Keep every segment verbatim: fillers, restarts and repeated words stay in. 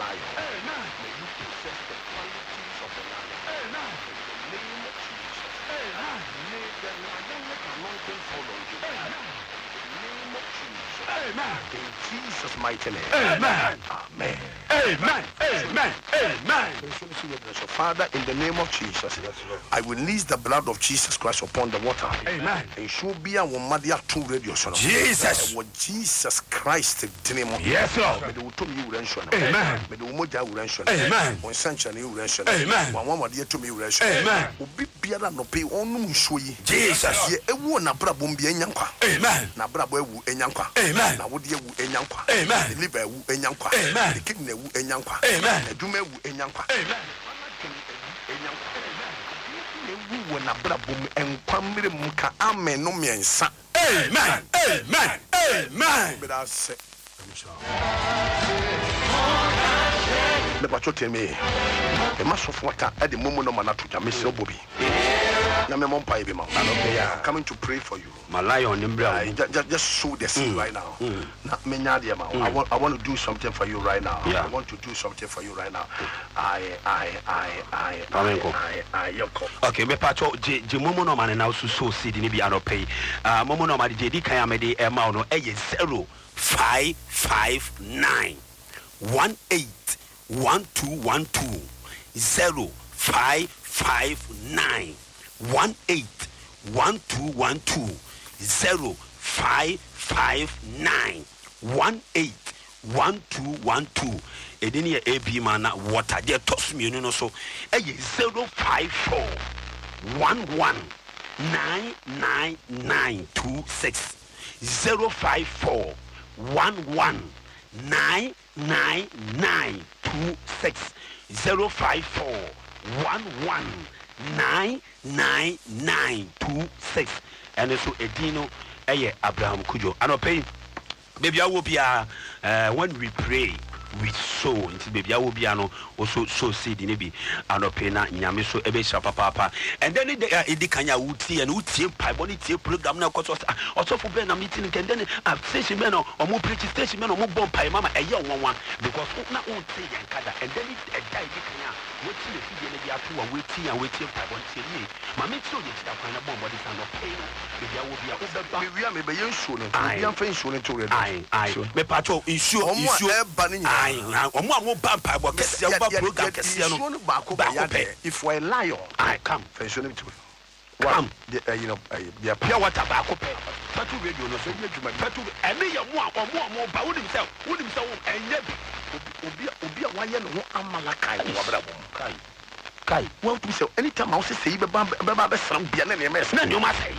lion. Amen. May you possess the qualities of the lion. Amen. In the name of Jesus. Amen. May the lionic anointing fall on you. Amen. In the name of Jesus. Amen. In Jesus' mighty name. Amen. Amen. Amen. Amen. Amen. So, Father, in the name of Jesus, I release the blood of Jesus Christ upon the water. Amen. And should be a woman two radio. Jesus. What Jesus Christ name. Yes, Lord. Amen. Amen. When sunshine you rention. Amen. One more dear to me rention. Amen. Ubi biara no pay on musui. Jesus. Ye ewu na brabum bi enyankwa. Amen. Na brabo ewu enyankwa. Amen. Na wodi ewu enyankwa. Amen. The liver ewu enyankwa. Amen. The kidney ewu enyankwa. Amen. The dume ewu enyankwa. Amen. Ewu na brabum enkwamire muka amen no miensa. Amen. Amen. Amen. But I say the pacho tell me the mass of water at the moment of Manatu Jamisi Bobby. I'm coming to pray for you. My lion in brown. Just, just sow the seed mm. right now. Mm. Mm. I want I want to do something for you right now. Yeah. I want to do something for you right now. I I I I I I I okay, me pacho je je momo no man na so sow seed ni bi anope. Ah momo no man je di kan amede e ma no e zero five five nine one eight one two one two zero five five nine one eight one two one two zero five five nine one eight one two one two. Edini A B mana water there toss me no so eh zero five four one one nine nine nine two six zero five four one one nine nine nine two six zero five four one one nine nine nine two six. And so Edino Eye Abraham Kujo. And okay, baby, I will be uh, when we pray we sow into baby I will be ano also so seed in be and okay na nyame so ebe shapa papa. And then it uh, kanya uti and uti pie body program na cause also for ben na meeting and then uh, station men or more preach station men or more bomb pie mama a young one because na won't say yankada and then it a die kanya waiting if you be atu and waiting and waiting pie body say me mama so you that kind of bomb body sound of pain baby I will be a over we are me be you show no we am fin show no to ready I I me patrol issue issue I omo amo bampa bo kesi aba program kesi no if we lion I come fashion it come the you know the pure water ba ko pe fatu radio no so ye djuma fatu ene ye mo omo omo ba woni se woni se wo enye bi obi obi a waye no ho amala kai wo bra bom kai kai wo tu se anytime I say say be ba be ba be sram bia na ne mes na ne o ma say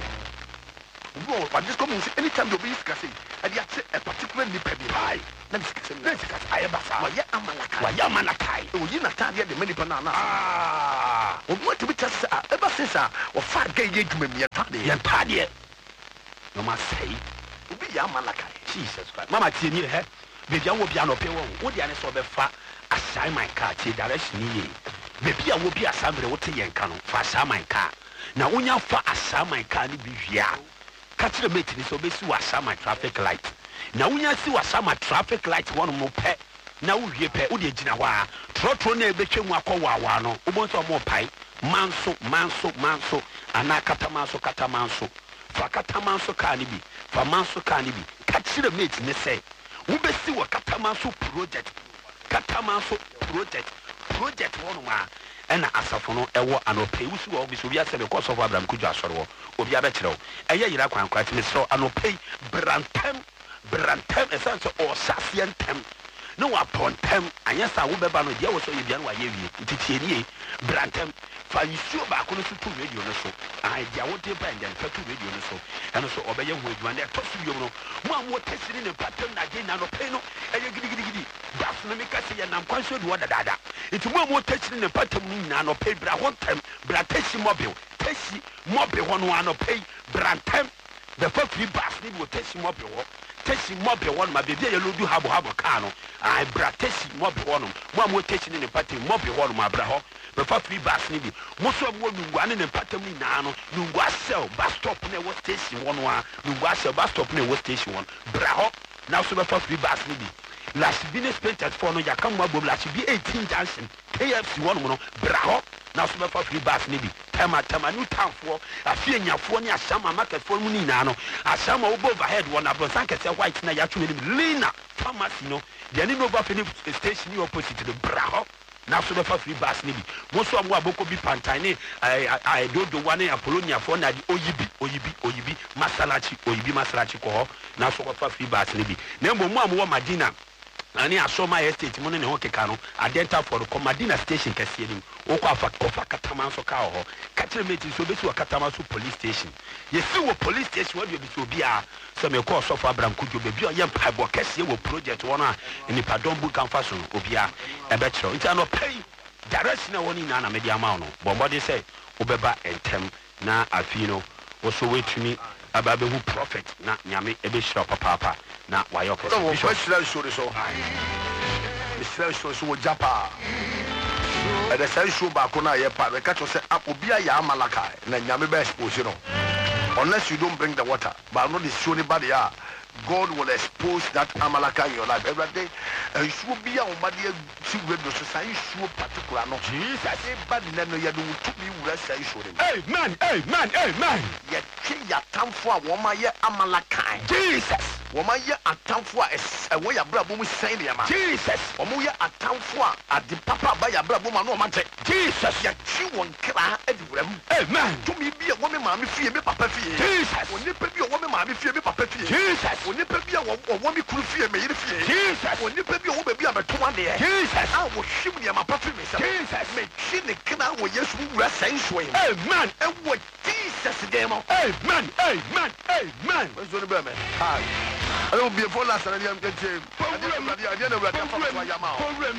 wo but this come anytime you be discussing and you say a particular nipa bi high na discussing na discuss aye ba fa waye amala kai waye amala kai o yi na tade de many pa na na ah o want to be just ever since o fa ga ye djuma mi tade ye tade no ma say obi ya amala kai Jesus Christ mama tie ni he baby a wo bia no pe wo wo dia ne so be fa asai my car tie direction ni baby a wo bia asambre wo te ye nka no fa asai my car na wonya fa asai my car ni bi hwia catch the mate ni so be si wasa my traffic light na wonya si wasa my traffic light one mo pe na wo hwie pe wo de gina ho a trotro na ebetwe mu akwa wa no wo bon so mo pai manso manso manso ana katamanso katamanso fa katamanso ka ni bi fa manso ka ni bi catch the mate ni say wo be si wa katamanso project katamanso project project one ma ena asafo no ewo anope wusi wo bi so bia se because of Abraham Kujo asore wo obi abekere eye yira kwan kwat me so anope brantem brantem essence o sasientem no wa pontem anyasa wo beba no dia wo so ye bia no wa ye wie ntitie nie brantem fa yisuo ba ko no so to radio no so ai dia wo de ba ndan fa to radio no so eno so obeye ho adwuma na to so biom no mo am wo tesiri ne patem na de na no pe no eye gidi gidi gidi das na me kase ye nam kwan so do da da iti mo am wo tesiri ne patem ni na no pe bra hontem bra tesi mobile tesi mobile ho no ano pe brantem the factory bus ni wo tesi mobile ho tesi mobile one ma bebia ye lodu habo habo car no ai bra tesi mobile one mo am wo tesi ne patem mobile one ma bra ho the factory bus ni bi mo so am wo nungwa ne ne patem ni na no nungwa sell bus stop na wo station one wa nungwa sell bus stop na wo station one bra ho na so the factory bus ni bi Lasbines painted for no Yakama Bob Lasbi eighteen Johnson, K F C one mono, Braho, now super for free bass maybe. Tama Tama new town for a fear Yafonia Sama market for Muninano, a Sama overhead one of Sanka White Nayatu Lina, Thomas, you know, the Anova Philip station opposite to the Braho. Now so the free bass maybe. Most of them boko be pantine. I I do the one in Apollonia for na oyibi oyibi oyibi masalachi oyibi masalachi ko. Now so the free bass maybe. Nembo mo mo Madina. Ani asoma estate mo ne ho keka no. Adenta for the Madina station kese ni. Oko afa kofa katama so ka ho. Katre meti so be so katama so police station. Yesi wo police station wo be so bia. So me call so for Abraham Kujo be bia yem paibo kese wo project wona ni padon bu kan faso obia e be kiro. Nti ano pay direction woni na na media ma no. Bombo de say obeba entem na afino wo so wetumi ababe hu prophet na nyame e be shira papa papa na wayo kese. So wo shira show so. The shira show so wo japa. And the same show back on a part, the catch say, Apobia Yamalaka, and Yami best you know. Unless you don't bring the water, but not the show anybody. God will expose that Amalaka in your life every day. And you should be a body to radio society, show particular. No, Jesus, everybody never you do to be rest. I show him. Hey, man, hey, man, hey, man. Yet, ya time for a woman, ya Amalaka. Jesus. Woman, ya a time for a way a brother woman saying, Jesus. Woman, ya a time for a the papa by a brother woman, no matter. Jesus, ya chew one cry everywhere. Hey, man, to me be a woman, mammy, fear me, papa, fear. Jesus, when you be a woman, mammy, fear me, papa, fear. Jesus. When you be a woman could fear me, Jesus. When you be a woman, be a two one day. Jesus. I will shoot me, my puppy, Jesus. Make chinny can I will yes, who rest swing. Hey, man, and what Jesus, demo. Hey, man, hey, man, hey, man. What's the Berman? Hi. I don't be a full last and I didn't get him. I didn't know what I'm from Swayama.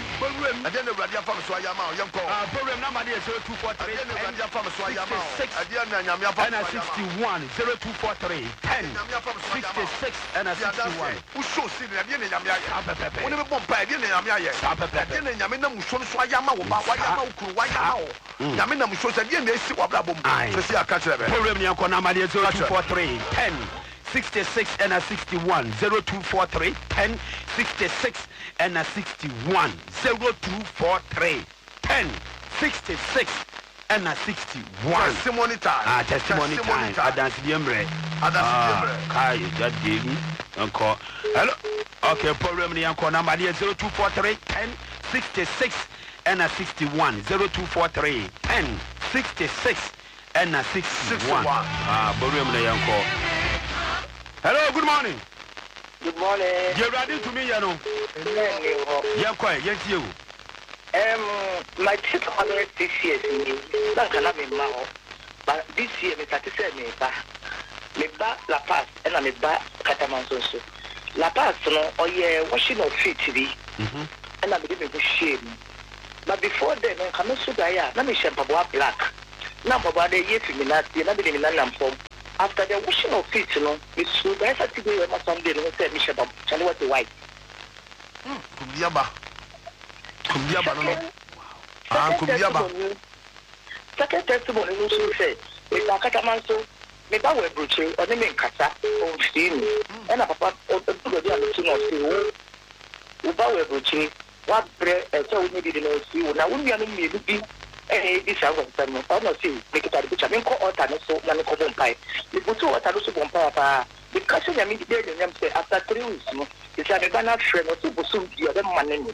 I didn't know what I'm from Swayama. Young call. Program number is zero two four three. I didn't know from Swayama. I didn't know sixty-one zero two four three ten sixty-six and a sixty-one. Who shows it? I didn't know. When we bump, I didn't know. I didn't know. Swayama. Wayama. Yamina Mushoz again. They see what Blabum. So see, I catch them. Program number is zero two four three ten sixty-six and a sixty-one zero two four three ten sixty-six and a sixty-one zero two four three ten sixty-six and a sixty-one. Testimony time. Ah, testimony time. Adance Diembre. Adance Diembre. Kai, that Digi. Encore. Hello. Okay, program number is zero two four three ten sixty-six and a sixty-one zero two four three ten sixty-six and a sixty-one. Ah, program number. Hello, good morning. Good morning. You're ready to me, you know. Yeah, quiet. Yes, you. Um, my children are six years in you. That cannot be now. But this year, me satisfied me ba. Me ba La Paz, and I me ba Catamanso. La Paz, no, or yeah, washing of feet to be. And I believe it was shame. But before then, I come to die. Let me share Pabua Black. Now, about a year to me, not the other in the form. After the washing of feet, you know, it's so bad to do it. Sunday, and said, Michelle, tell you what the white. Kumbiaba. Kumbiaba, no. Ah, Kumbiaba. Second testimony, you should say, with a catamanso, make our brochure, or the main cata, or steam, and a papa, or the good other two of you. Ubawe brochure, what bread, and so we needed to see. Now, we are in me. Eh, this I was telling you. I don't see. Make it a bit. I mean, call out and so many common pie. We put two water also bomb pie. Because I mean, they didn't say after three weeks. It's a banana friend or two soon. You are the money.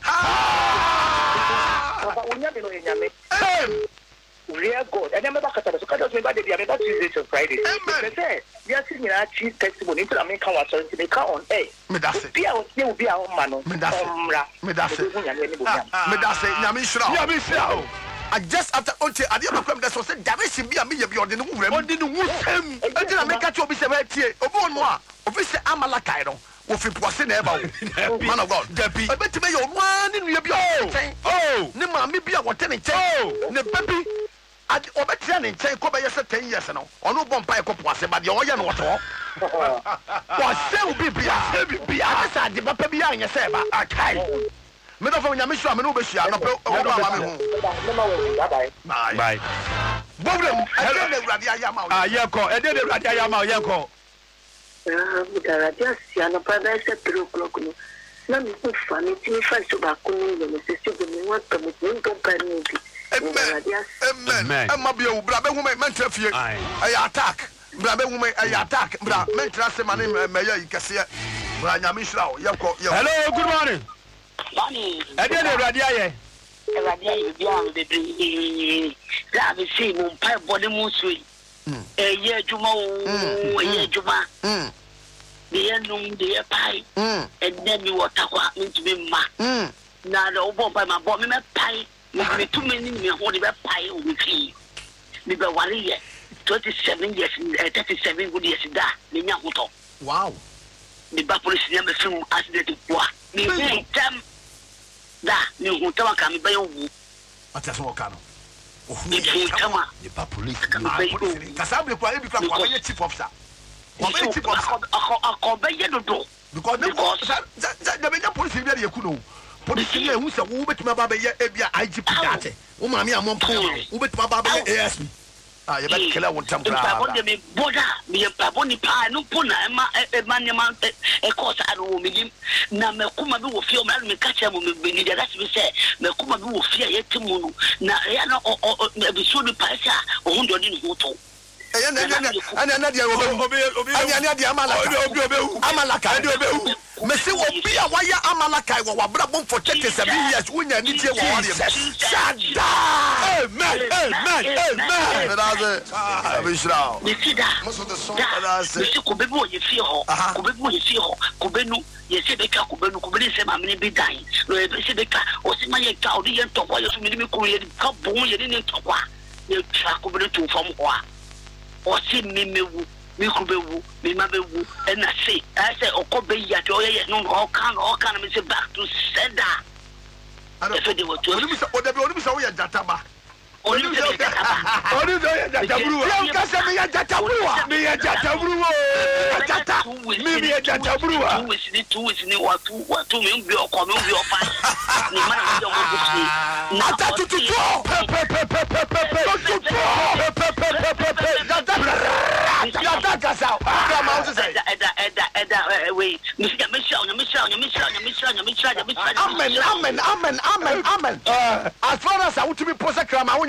Ah, but we never know in Yame. Real God. And I'm back at the Socrates. Maybe they are about Tuesday to Friday. They say, we are seeing a cheese testimony to American water to make on A. Medase. Be out here will be our man. Medase. Medase. Medase. Yamisha. Yamisha. I just after Oche, I didn't come there. So said, Davis be a me be on the room. On the room. I didn't make a choice about here. Over more. Officer Amalakairo. If it was in ever. Man of God. Debbie. I bet to be your one in your oh. Oh. Nema me be a what ten. Oh. Ne baby. I bet ten and ten come by ten years now. On no bomb pie cup was but the oil water. Was so be be a be a sad the baby and yourself. I can't. Me don't know me sure me no be sure no pe o ba me hu. Bye. Bye. Problem. E dey na Urade ayama o. Ah, ye ko. E dey na Urade ayama o ye ko. Ah, mi dara dia si ana pa da se three o'clock no. na me ku fa me ti fa so ba ko ni me se se me wa to me to pa ni bi amen amen amma bi o bra be hu me mentra fie ay attack bra be hu me ay attack bra mentra se mane me ya ikase bra nyame hira o ye ko ye hello good morning morning e dey dey radio aye radio aye bi am be bi la be see mo pa body mo so eh ye juma o ye juma mm de ye num de ye pai mm e dem mi water kwa me to be ma mm na do bo pa ma bo me me pai me to me ni me ho de be pai o fi me be wale ye twenty-seven years thirty-seven good years da me nya ho to wow me ba police ni me film accident kwa me me tam da me ho to ka me ba yo wu ata so ka no me tama the police kasable kwa ebi kwa kwa ye chief officer kwa be chief officer akọ be ye dodo because the be police bi dey ku no police ye hu se wo betuma ba be ye ebia I G P date wo ma me amon pon wo betuma ba be ye A S P ah ye be kele won tam kra ba de me boda me pa boni pa no pona e ma e ma ne ma e ko sa ro me na me kuma bi wo fie o me ka che mo me ni de gas bi se me kuma bi wo fie ye timu no na ya na bi so ni pa sa o hu do ni ho to e na na ana na dia obi obi ana na dia amalaka obi obi amalaka obi me se wo bi a wa ya amalaka wo wa bra bon for thirty-seven years wunya ni tie wo wari sada amen amen amen that's abishra me sida that's me se ko be bo ye fie ho ko be bo ye fie ho ko be nu ye se be ka ko be nu ko be se ma me bi dan no e se be ka o se ma ye ka o di ye to kwa ye so me mi ko ye ka bon ye ni to kwa ye tra ko be to fam ho a o si mi mewu mi ku bewu mi ma bewu e na se I say okobe ya to ye no o kan o kan me say back to sender e fe de wo to oni mi se o de be oni mi se o ye jataba oni mi se o jataba oni se o ye jataburu ya ka se mi ya jataburu wa mi ya jataburu wo jata mi mi ya jataburu wa tu wisi ni tu wisi ni wa tu wa tu mi nbi oko mi nbi ofa ni ma na je mo busi na ta tu tu pe pe pe pe pe pe pe tu tu pe pe pe pe pe pe jata kasa ora ma o se eda eda eda we mi se me sha me sha me sha me sha me sha me sha amen amen amen amen amen as far as I want to be post krama